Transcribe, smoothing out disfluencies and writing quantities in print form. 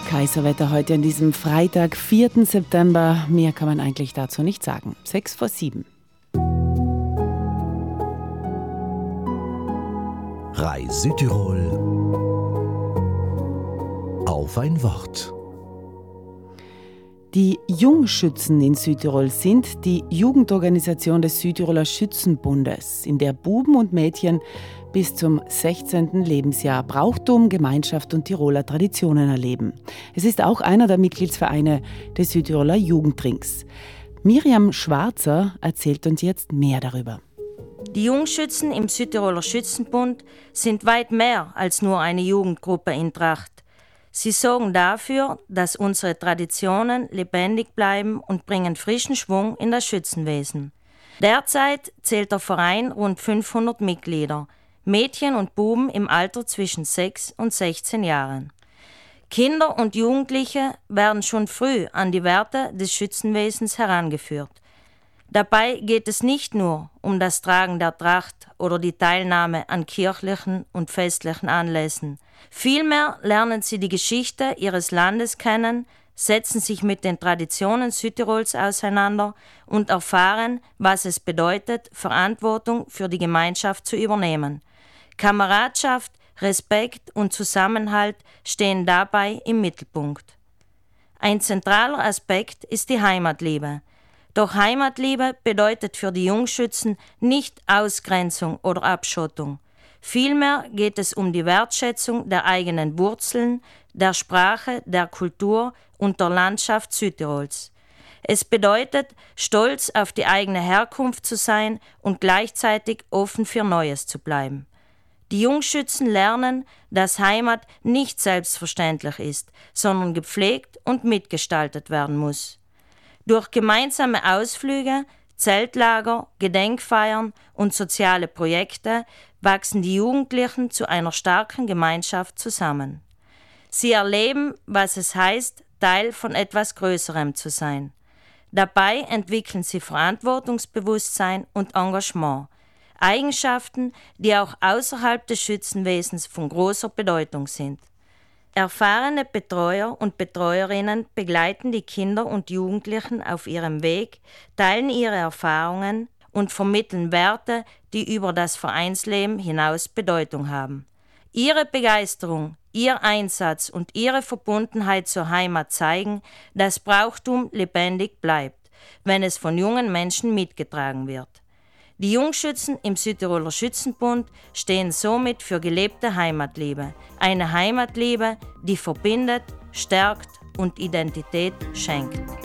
Kaiserwetter heute an diesem Freitag, 4. September. Mehr kann man eigentlich dazu nicht sagen. 6:06. RAI Südtirol auf ein Wort. Die Jungschützen in Südtirol sind die Jugendorganisation des Südtiroler Schützenbundes, in der Buben und Mädchen bis zum 16. Lebensjahr Brauchtum, Gemeinschaft und Tiroler Traditionen erleben. Es ist auch einer der Mitgliedsvereine des Südtiroler Jugendrings. Miriam Schwarzer erzählt uns jetzt mehr darüber. Die Jungschützen im Südtiroler Schützenbund sind weit mehr als nur eine Jugendgruppe in Tracht. Sie sorgen dafür, dass unsere Traditionen lebendig bleiben und bringen frischen Schwung in das Schützenwesen. Derzeit zählt der Verein rund 500 Mitglieder, Mädchen und Buben im Alter zwischen 6 und 16 Jahren. Kinder und Jugendliche werden schon früh an die Werte des Schützenwesens herangeführt. Dabei geht es nicht nur um das Tragen der Tracht oder die Teilnahme an kirchlichen und festlichen Anlässen. Vielmehr lernen sie die Geschichte ihres Landes kennen, setzen sich mit den Traditionen Südtirols auseinander und erfahren, was es bedeutet, Verantwortung für die Gemeinschaft zu übernehmen. Kameradschaft, Respekt und Zusammenhalt stehen dabei im Mittelpunkt. Ein zentraler Aspekt ist die Heimatliebe. Doch Heimatliebe bedeutet für die Jungschützen nicht Ausgrenzung oder Abschottung. Vielmehr geht es um die Wertschätzung der eigenen Wurzeln, der Sprache, der Kultur und der Landschaft Südtirols. Es bedeutet, stolz auf die eigene Herkunft zu sein und gleichzeitig offen für Neues zu bleiben. Die Jungschützen lernen, dass Heimat nicht selbstverständlich ist, sondern gepflegt und mitgestaltet werden muss. Durch gemeinsame Ausflüge, Zeltlager, Gedenkfeiern und soziale Projekte wachsen die Jugendlichen zu einer starken Gemeinschaft zusammen. Sie erleben, was es heißt, Teil von etwas Größerem zu sein. Dabei entwickeln sie Verantwortungsbewusstsein und Engagement, Eigenschaften, die auch außerhalb des Schützenwesens von großer Bedeutung sind. Erfahrene Betreuer und Betreuerinnen begleiten die Kinder und Jugendlichen auf ihrem Weg, teilen ihre Erfahrungen und vermitteln Werte, die über das Vereinsleben hinaus Bedeutung haben. Ihre Begeisterung, ihr Einsatz und ihre Verbundenheit zur Heimat zeigen, dass Brauchtum lebendig bleibt, wenn es von jungen Menschen mitgetragen wird. Die Jungschützen im Südtiroler Schützenbund stehen somit für gelebte Heimatliebe. Eine Heimatliebe, die verbindet, stärkt und Identität schenkt.